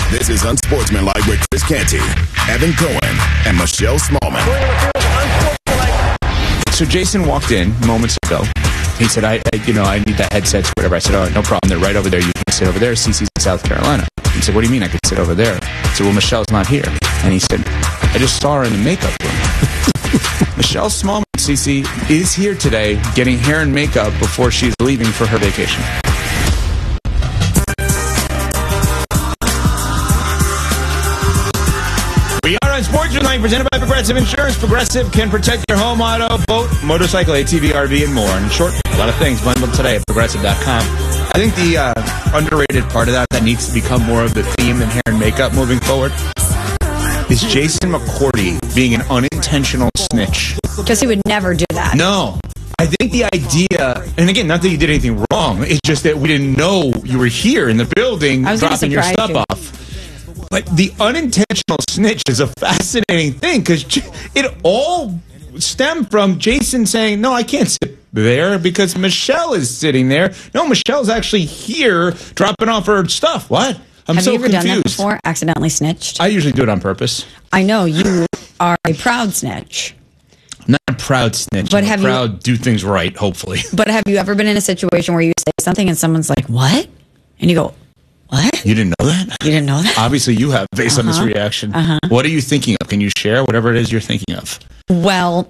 This is Unsportsmanlike with Chris Canty, Evan Cohen, and Michelle Smallman. So Jason walked in moments ago. He said, I need the headsets, whatever. I said, all right, no problem. They're right over there. You can sit over there. Cece's in South Carolina. He said, what do you mean I could sit over there? I said, well, Michelle's not here. And he said, I just saw her in the makeup room. Michelle Smallman, Cece, is here today getting hair and makeup before she's leaving for her vacation. We are on Sportsmanlike, presented by Progressive Insurance. Progressive can protect your home, auto, boat, motorcycle, ATV, RV, and more. In short, a lot of things bundled today at Progressive.com. I think the underrated part of that needs to become more of the theme in hair and makeup moving forward is Jason McCourty being an unintentional snitch. Because he would never do that. No. I think the idea, and again, not that you did anything wrong, it's just that we didn't know you were here in the building dropping your stuff off. But the unintentional snitch is a fascinating thing because it all stemmed from Jason saying, no, I can't sit there because Michelle is sitting there. No, Michelle's actually here dropping off her stuff. What? Have so you ever confused. done that before? Accidentally snitched? I usually do it on purpose. I know you are a proud snitch. I'm not a proud snitch. But I'm proud, do things right, hopefully. But have you ever been in a situation where you say something and someone's like, what? And you go, what? You didn't know that? You didn't know that? Obviously, you have, based on this reaction. What are you thinking of? Can you share whatever it is you're thinking of? Well,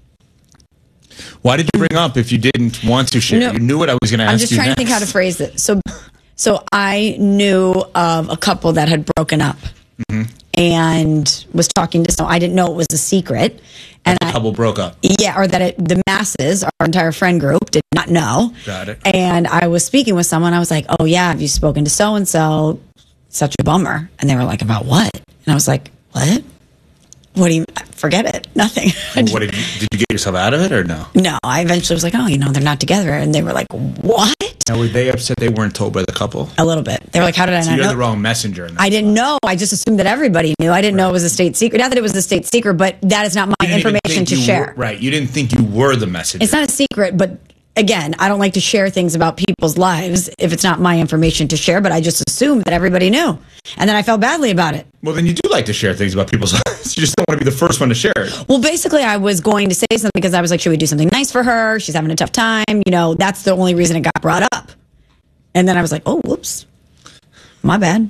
why did you bring up if you didn't want to share? No, you knew what I was going to ask you. I'm just trying to think how to phrase it. So I knew of a couple that had broken up and was talking to someone. I didn't know it was a secret. And the couple broke up. Yeah, or that the masses, our entire friend group, did not know. Got it. And I was speaking with someone. I was like, oh, yeah, have you spoken to so-and-so? Such a bummer. And they were like, about what? And I was like, what? What do you... Forget it. Nothing. Well, did you get yourself out of it or no? No, I eventually was like, oh, they're not together. And they were like, what? Now, were they upset they weren't told by the couple? A little bit. They were like, how did I not know? You're the wrong messenger. I didn't know. I just assumed that everybody knew. I didn't know it was a state secret. Not that it was a state secret, but that is not my information to share. Right. You didn't think you were the messenger. It's not a secret, but again, I don't like to share things about people's lives if it's not my information to share, but I just assumed that everybody knew. And then I felt badly about it. Well, then you do like to share things about people's lives. You just don't want to be the first one to share it. Well, basically, I was going to say something because I was like, should we do something nice for her? She's having a tough time. That's the only reason it got brought up. And then I was like, oh, whoops. My bad.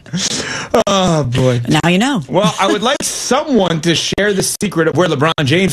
Oh, boy. Now you know. Well, I would like someone to share the secret of where LeBron James